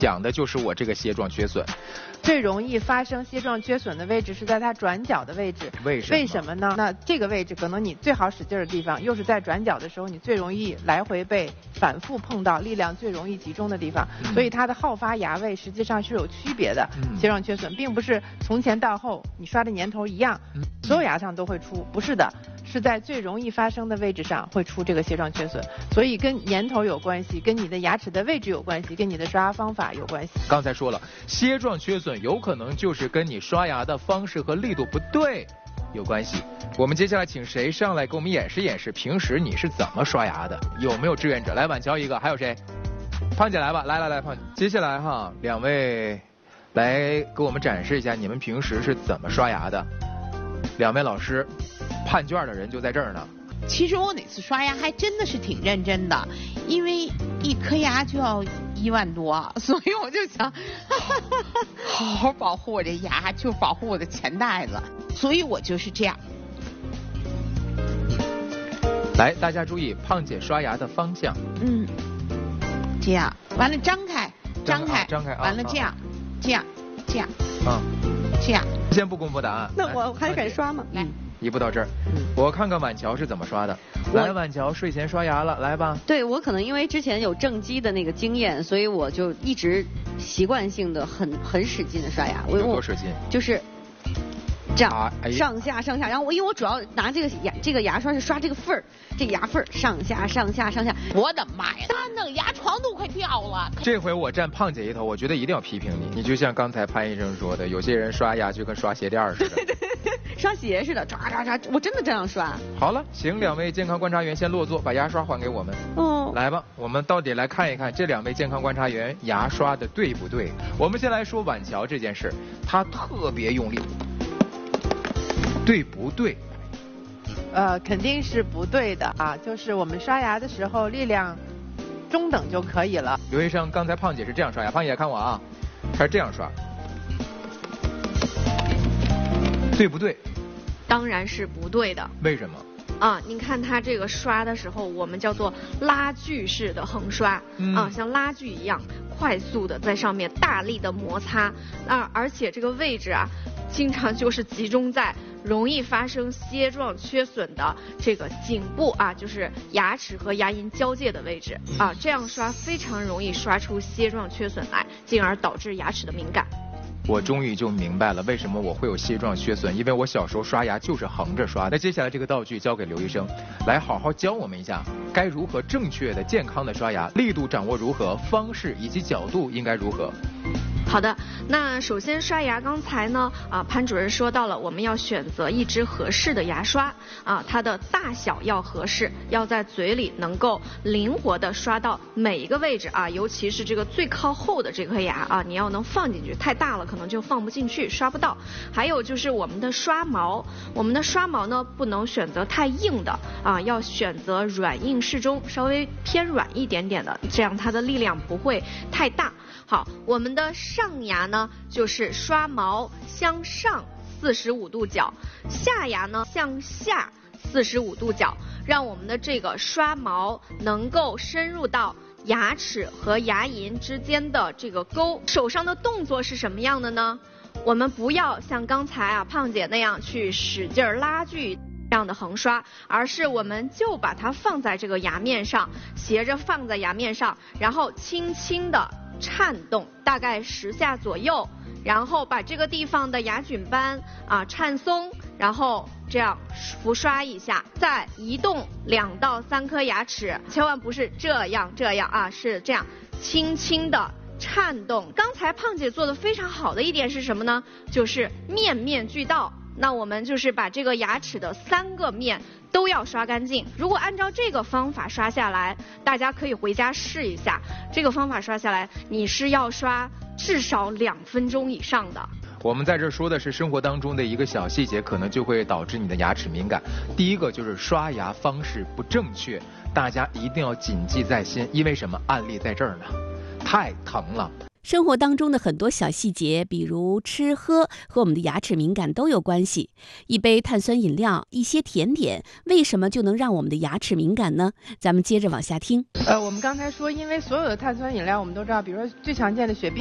讲的就是我这个蟹状缺损。 最容易发生蟹状缺损的位置是在它转角的位置。为什么呢？那这个位置可能你最好使劲的地方，又是在转角的时候，你最容易来回被反复碰到，力量最容易集中的地方。所以它的好发牙位实际上是有区别的。蟹状缺损并不是从前到后你刷的年头一样，所有牙上都会出，不是的。是在最容易发生的位置上会出这个蟹状缺损，所以跟年头有关系，跟你的牙齿的位置有关系，跟你的刷牙方法有关系。 刚才说了，蟹状缺损有可能就是跟你刷牙的方式和力度不对有关系。我们接下来请谁上来给我们演示演示，平时你是怎么刷牙的？有没有志愿者？来，婉乔一个，还有谁？胖姐来吧，来，胖姐。接下来哈，两位来给我们展示一下你们平时是怎么刷牙的。两位老师。判卷的人就在这儿呢。 其实我哪次刷牙还真的是挺认真的，因为一颗牙就要1万多，所以我就想好好保护我这牙，就保护我的钱袋子，所以我就是这样。 来，大家注意胖姐刷牙的方向。 这样，完了张开，完了这样，这样，这样。 先不公布答案。 那我还敢刷吗？ 来。 一步到这儿，我看看婉乔是怎么刷的。来，婉乔睡前刷牙了，来吧。 对，我可能因为之前有正畸的那个经验，所以我就一直习惯性的很使劲的刷牙。 有多使劲？ 就是这样，上下。然后因为我主要拿这个牙刷是刷这个缝儿，这个牙缝儿上下。 我的妈呀，那个牙床都快掉了。 这回我站胖姐一头，我觉得一定要批评你。你就像刚才潘医生说的，有些人刷牙就跟刷鞋垫似的。 刷鞋似的，刷，我真的这样刷。 好了，请两位健康观察员先落座，把牙刷还给我们。来吧，我们到底来看一看这两位健康观察员牙刷的对不对。我们先来说婉乔这件事，她特别用力，对不对？ 肯定是不对的啊，就是我们刷牙的时候力量中等就可以了。 刘医生，刚才胖姐是这样刷牙，胖姐看我啊，她是这样刷。对不对？ 当然是不对的。 为什么？ 你看它这个刷的时候，我们叫做拉锯式的横刷，像拉锯一样快速的在上面大力的摩擦，而且这个位置啊，经常就是集中在容易发生蟹状缺损的这个颈部啊，就是牙齿和牙龈交界的位置啊，这样刷非常容易刷出蟹状缺损来，进而导致牙齿的敏感。 我终于就明白了为什么我会有蟹状缺损，因为我小时候刷牙就是横着刷。那接下来这个道具交给刘医生，来好好教我们一下该如何正确的健康的刷牙，力度掌握如何，方式以及角度应该如何。 好的，那首先刷牙，刚才呢潘主任说到了，我们要选择一支合适的牙刷它的大小要合适，要在嘴里能够灵活的刷到每一个位置尤其是这个最靠后的这颗牙你要能放进去，太大了可能就放不进去，刷不到。还有就是我们的刷毛，呢不能选择太硬的要选择软硬适中，稍微偏软一点点的，这样它的力量不会太大。好，我们的上牙呢，就是刷毛向上45度角，下牙呢向下45度角，让我们的这个刷毛能够深入到牙齿和牙龈之间的这个沟。手上的动作是什么样的呢？我们不要像刚才胖姐那样去使劲拉锯这样的横刷，而是我们就把它放在这个牙面上，斜着放在牙面上，然后轻轻的颤动，大概10下左右，然后把这个地方的牙菌斑颤松，然后这样浮刷一下，再移动2到3颗牙齿，千万不是这样是这样轻轻的颤动。刚才胖姐做的非常好的一点是什么呢？就是面面俱到。那我们就是把这个牙齿的3个面都要刷干净。如果按照这个方法刷下来，大家可以回家试一下。这个方法刷下来，你是要刷至少2分钟以上的。 我们在这说的是生活当中的一个小细节，可能就会导致你的牙齿敏感。第一个就是刷牙方式不正确，大家一定要谨记在心，因为什么？案例在这儿呢，太疼了。 生活当中的很多小细节，比如吃喝，和我们的牙齿敏感都有关系。一杯碳酸饮料，一些甜点，为什么就能让我们的牙齿敏感呢？咱们接着往下听。 我们刚才说，因为所有的碳酸饮料我们都知道，比如说最常见的雪碧。